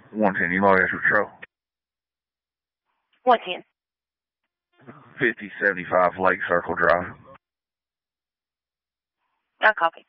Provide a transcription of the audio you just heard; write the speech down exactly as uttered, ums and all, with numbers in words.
one ten, you log after patrol. one ten. fifty seventy-five Lake Circle Drive. I'll copy.